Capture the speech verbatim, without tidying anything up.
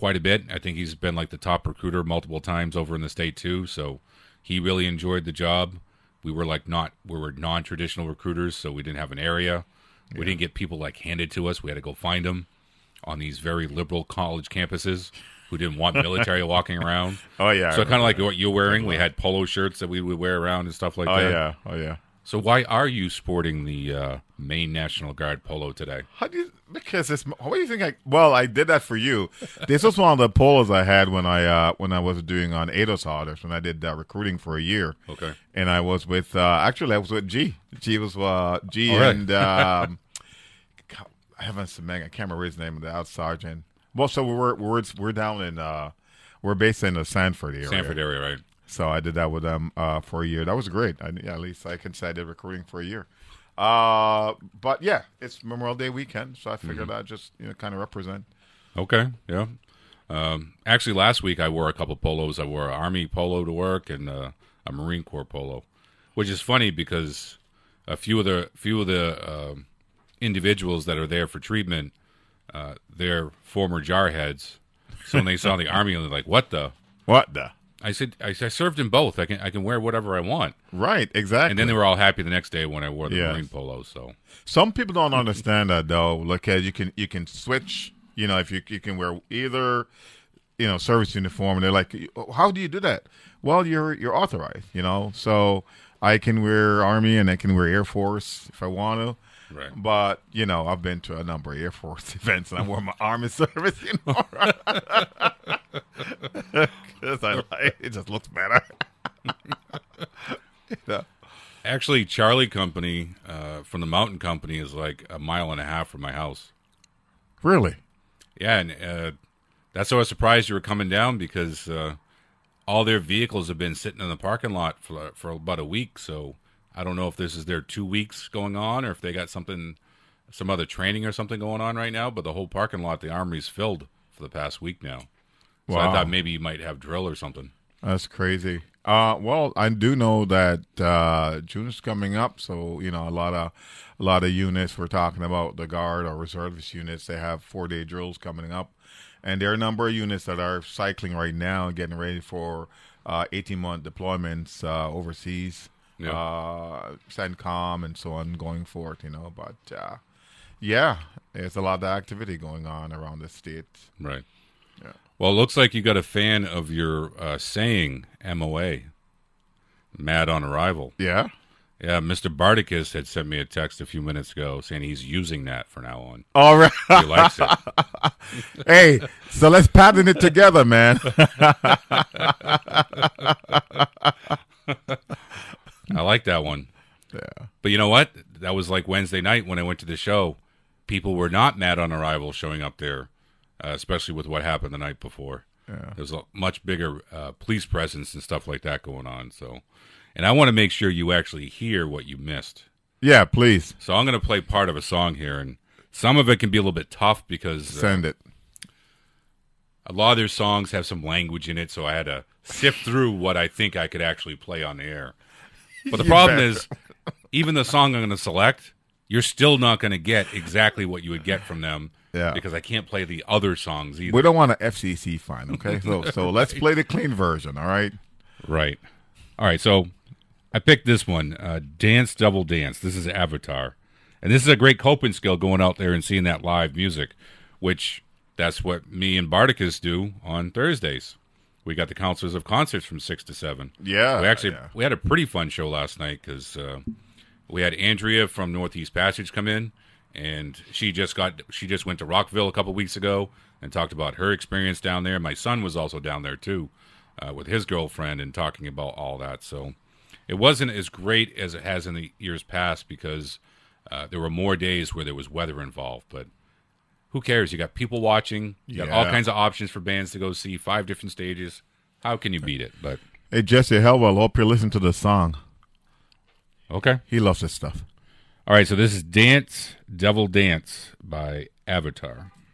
quite a bit. I think he's been like the top recruiter multiple times over in the state too. So he really enjoyed the job. We were like not we were non-traditional recruiters, so we didn't have an area. We Yeah. didn't get people like handed to us. We had to go find them on these very liberal college campuses who didn't want military walking around. Oh yeah. So I kind of like remember what you're wearing. We had polo shirts that we would wear around and stuff like that. Oh that. yeah. Oh yeah. So why are you sporting the uh, Maine National Guard polo today? How do you? Because it's. What do you think? I well, I did that for you. This was one of the polos I had when I uh, when I was doing on Eidos Orders when I did uh, recruiting for a year. Okay. And I was with uh, actually I was with G. G was uh, G All right. and um, I haven't Semeng. I can't remember his name. The out sergeant. Well, so we're we're we're down in uh, we're based in the Sanford area. Sanford area, right? So I did that with them uh, for a year. That was great. I, yeah, at least I can say I did recruiting for a year. Uh, but yeah, it's Memorial Day weekend, so I figured I'd just you know kind of represent. Okay, yeah. Um, actually, last week I wore a couple polos. I wore an Army polo to work and uh, a Marine Corps polo, which is funny because a few of the few of the uh, individuals that are there for treatment, uh, they're former jarheads. So when they saw the Army, they're like, "What the?" What the? I said, I, I served in both. I can I can wear whatever I want. Right, exactly. And then they were all happy the next day when I wore the Yes. Marine polo. So Some people don't understand that though. Look at you can you can switch. You know, if you you can wear either, you know, service uniform, and they're like, how do you do that? Well, you're you're authorized. You know, so I can wear Army and I can wear Air Force if I want to. right. But you know, I've been to a number of Air Force events, and I wore my Army service uniform because I like it. Just looks better. You know? Actually, Charlie Company uh, from the Mountain Company is like a mile and a half from my house. Really? Yeah, and uh, that's why I was surprised you were coming down because uh, all their vehicles have been sitting in the parking lot for for about a week. So I don't know if this is their two weeks going on or if they got something, some other training or something going on right now. But the whole parking lot, the Armory's filled for the past week now. So I Wow. thought maybe you might have drill or something. That's crazy. Uh, well, I do know that uh, June is coming up, so you know a lot of a lot of units. We're talking about the guard or reservist units. They have four day drills coming up, and there are a number of units that are cycling right now, getting ready for uh, eighteen month deployments uh, overseas, Yeah. uh, CENTCOM and so on, going forward. You know, but uh, yeah, there's a lot of activity going on around the state. Right. Yeah. Well, it looks like you got a fan of your uh, saying M O A, Mad on Arrival. Yeah. Yeah, Mister Bardicus had sent me a text a few minutes ago saying he's using that from now on. All right. He likes it. Hey, so let's pattern it together, man. I like that one. Yeah. But you know what? That was like Wednesday night when I went to the show. People were not mad on Arrival showing up there, uh, especially with what happened the night before. Yeah. There's a much bigger uh, police presence and stuff like that going on. So, and I want to make sure you actually hear what you missed. Yeah, please So I'm going to play part of a song here, and some of it can be a little bit tough because uh, send it. a lot of their songs have some language in it, so I had to sift through what I think I could actually play on the air. But the You problem bet. is, even the song I'm going to select, you're still not going to get exactly what you would get from them. Yeah. Because I can't play the other songs either. We don't want an F C C fine, okay? So so let's play the clean version, all right? Right. All right, so I picked this one, uh, Dance Double Dance. This is Avatar. And this is a great coping skill going out there and seeing that live music, which that's what me and Bardicus do on Thursdays. We got the Counselors of Concerts from six to seven. Yeah. We actually yeah. we had a pretty fun show last night because uh, we had Andrea from Northeast Passage come in, and she just got she just went to Rockville a couple weeks ago and talked about her experience down there. My son was also down there too, uh, with his girlfriend and talking about all that. So it wasn't as great as it has in the years past because uh, there were more days where there was weather involved. But who cares? You got people watching. You got all Yeah. kinds of options for bands to go see. Five different stages. How can you beat it? But Hey, Jesse Helwell, hope you're listening to the song. okay. He loves this stuff. All right, so this is Dance Devil Dance by Avatar.